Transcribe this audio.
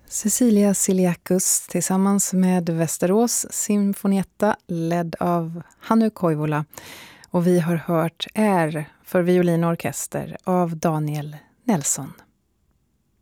Cecilia Ciliacus tillsammans med Västerås Sinfonietta ledd av Hannu Koivola. Och vi har hört Är för violin och orkester av Daniel Nelson.